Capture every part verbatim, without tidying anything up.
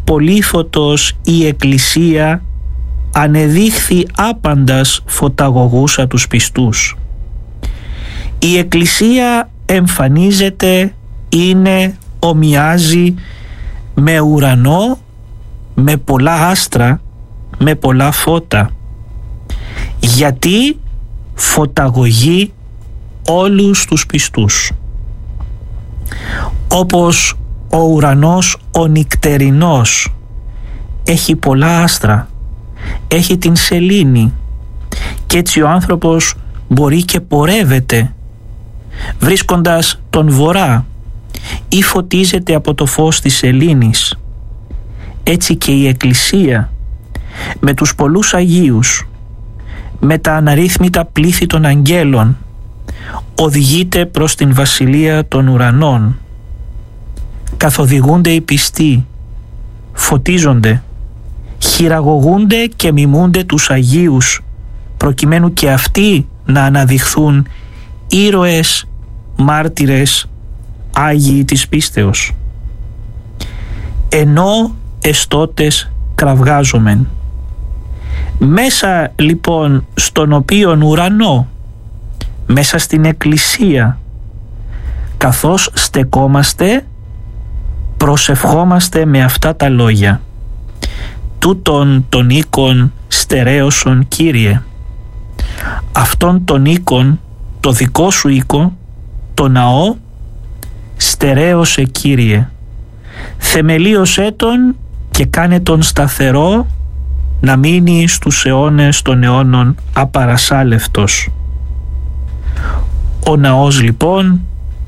πολύφωτος η Εκκλησία ανεδείχθη άπαντας φωταγωγούσα τους πιστούς. Η Εκκλησία εμφανίζεται, είναι, ομοιάζει με ουρανό, με πολλά άστρα, με πολλά φώτα. Γιατί φωταγωγεί όλους τους πιστούς. Όπως ο ουρανός ο νυκτερινός έχει πολλά άστρα, έχει την σελήνη, και έτσι ο άνθρωπος μπορεί και πορεύεται βρίσκοντας τον βορρά ή φωτίζεται από το φως της σελήνης. Έτσι και η Εκκλησία με τους πολλούς Αγίους, με τα αναρρύθμιτα πλήθη των αγγέλων, οδηγείται προς την βασιλεία των ουρανών. Καθοδηγούνται οι πιστοί, φωτίζονται, χειραγωγούνται και μιμούνται τους Αγίους, προκειμένου και αυτοί να αναδειχθούν ήρωες, μάρτυρες, Άγιοι της πίστεως. Ενώ εστώτες κραυγάζομεν. Μέσα λοιπόν στον οποίον ουρανό, μέσα στην Εκκλησία, καθώς στεκόμαστε, προσευχόμαστε με αυτά τα λόγια: τούτον τον οίκον στερέωσον, Κύριε. Αυτόν τον οίκον, το δικό σου οίκο, το ναό, στερέωσε, Κύριε. Θεμελίωσέ τον και κάνε τον σταθερό, να μείνει στους αιώνες των αιώνων απαρασάλευτος. Ο ναός λοιπόν,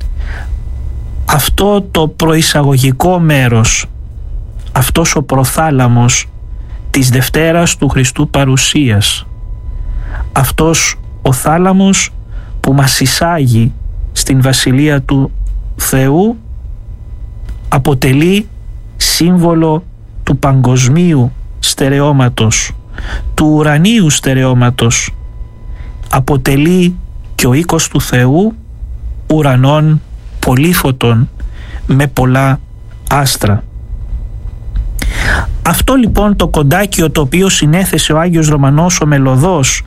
αυτό το προεισαγωγικό μέρος, αυτός ο προθάλαμος της Δευτέρας του Χριστού παρουσίας, αυτός ο θάλαμος που μας εισάγει στην Βασιλεία του Θεού, αποτελεί σύμβολο του παγκοσμίου στερεώματος, του ουρανίου στερεώματος. Αποτελεί και ο οίκος του Θεού ουρανών πολύφωτων με πολλά άστρα. Αυτό λοιπόν το κοντάκιο το οποίο συνέθεσε ο Άγιος Ρωμανός ο Μελωδός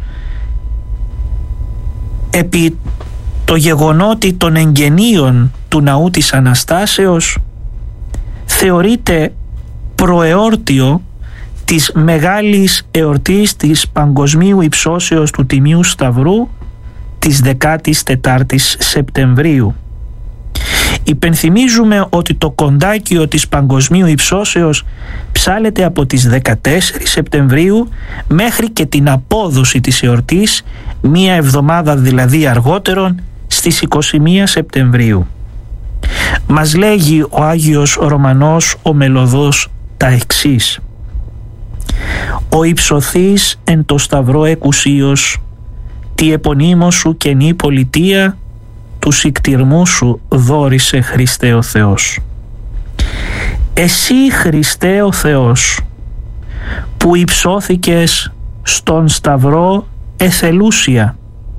επί το γεγονότι των εγγενείων του ναού της Αναστάσεως, θεωρείται προεόρτιο της μεγάλης εορτής της παγκοσμίου υψώσεως του Τιμίου Σταυρού της δεκάτης τετάρτης Σεπτεμβρίου. Υπενθυμίζουμε ότι το κοντάκιο της παγκοσμίου υψώσεως ψάλεται από τις δεκατέσσερις Σεπτεμβρίου μέχρι και την απόδοση της εορτής, μία εβδομάδα δηλαδή αργότερον, στις είκοσι μία Σεπτεμβρίου. Μας λέγει ο Άγιος Ρωμανός ο Μελωδός τα εξής: «Ο υψωθής εν το σταυρό εκουσίως, τη επωνύμω σου καινή πολιτεία, του σικτυρμού σου δόρισε, Χριστέ ο Θεός». Εσύ, Χριστέ ο Θεός, που υψώθηκες στον σταυρό εθελούσια,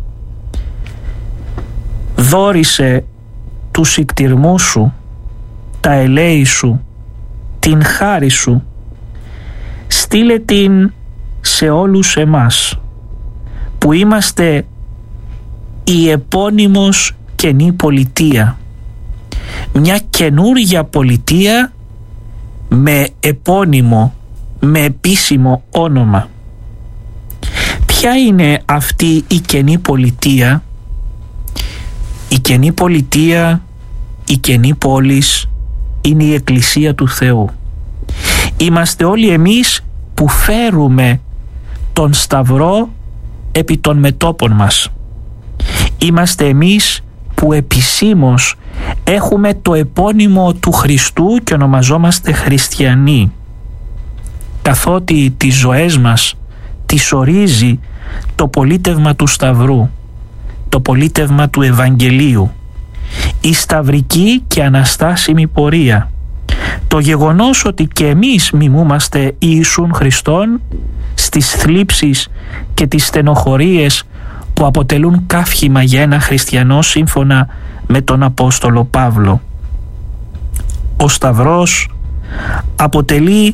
δόρισε του σικτυρμού σου, τα ελέη σου, την χάρη σου, στείλε την σε όλους εμάς που είμαστε η επώνυμος καινή πολιτεία, μια καινούρια πολιτεία με επώνυμο, με επίσημο όνομα. Ποια είναι αυτή η καινή πολιτεία? Η καινή πολιτεία, η καινή πόλης είναι η Εκκλησία του Θεού. Είμαστε όλοι εμείς που φέρουμε τον Σταυρό επί των μετώπων μας. Είμαστε εμείς που επισήμως έχουμε το επώνυμο του Χριστού και ονομαζόμαστε χριστιανοί, καθότι τις ζωές μας τις ορίζει το πολίτευμα του Σταυρού, το πολίτευμα του Ευαγγελίου, η σταυρική και αναστάσιμη πορεία, το γεγονός ότι και εμείς μιμούμαστε Ιησούν Χριστόν στις θλίψεις και τις στενοχωρίες που αποτελούν καύχημα για ένα χριστιανό σύμφωνα με τον Απόστολο Παύλο. Ο Σταυρός αποτελεί